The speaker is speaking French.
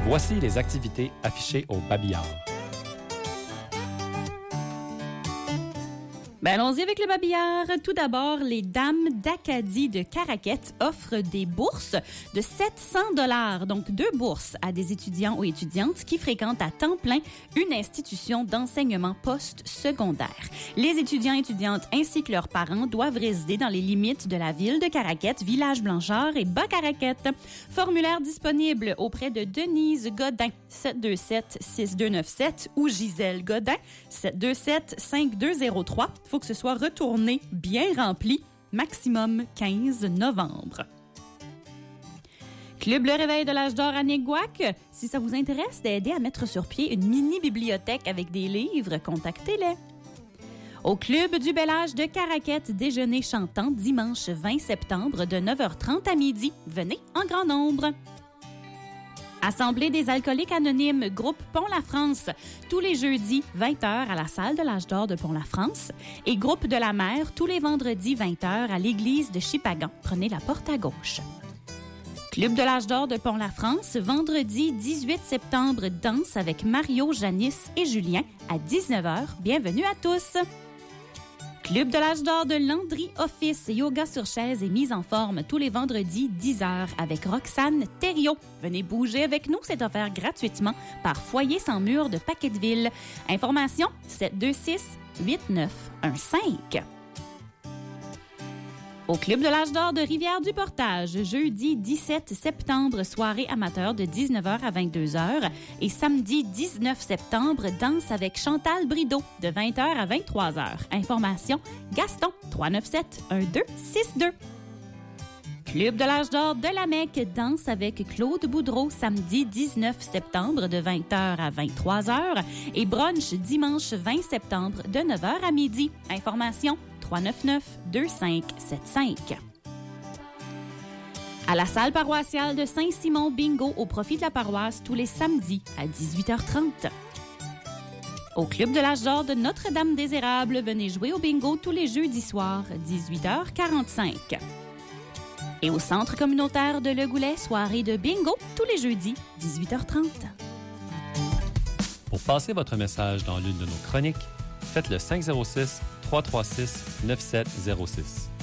Voici les activités affichées au Babillard. Ben allons-y avec le babillard. Tout d'abord, les Dames d'Acadie de Caraquette offrent des bourses de 700 $, donc 2 bourses à des étudiants ou étudiantes qui fréquentent à temps plein une institution d'enseignement post-secondaire. Les étudiants et étudiantes ainsi que leurs parents doivent résider dans les limites de la ville de Caraquette, Village Blanchard et Bas-Caraquette. Formulaire disponible auprès de Denise Godin, 727-6297 ou Gisèle Godin, 727-5203. Il faut que ce soit retourné, bien rempli, maximum 15 novembre. Club Le Réveil de l'Âge d'Or à Niguac. Si ça vous intéresse d'aider à mettre sur pied une mini-bibliothèque avec des livres, contactez-les. Au Club du Bel Âge de Caraquette, déjeuner chantant dimanche 20 septembre de 9h30 à midi. Venez en grand nombre. Assemblée des alcooliques anonymes, groupe Pont-la-France, tous les jeudis, 20h à la salle de l'Âge d'Or de Pont-la-France et groupe de la mer, tous les vendredis, 20h à l'église de Chipagan. Prenez la porte à gauche. Club de l'Âge d'Or de Pont-la-France, vendredi 18 septembre, danse avec Mario, Janice et Julien à 19h. Bienvenue à tous! Club de l'Âge d'Or de Landry Office, yoga sur chaise et mise en forme tous les vendredis 10h avec Roxane Thériault. Venez bouger avec nous, c'est offert gratuitement par Foyer sans mur de Paquetteville. Information 726-8915. Au Club de l'Âge d'Or de Rivière-du-Portage, jeudi 17 septembre, soirée amateur de 19h à 22h et samedi 19 septembre, danse avec Chantal Brideau de 20h à 23h. Information Gaston 397-1262. Club de l'Âge d'Or de la Mecque, danse avec Claude Boudreau samedi 19 septembre de 20h à 23h et brunch dimanche 20 septembre de 9h à midi. Information 399-2575. À la salle paroissiale de Saint-Simon, bingo au profit de la paroisse tous les samedis à 18h30. Au Club de l'Âge d'Or de Notre-Dame-des-Érables, venez jouer au bingo tous les jeudis soirs, 18h45. Et au Centre communautaire de Le Goulet, soirée de bingo tous les jeudis, 18h30. Pour passer votre message dans l'une de nos chroniques, faites le 506-336-9706.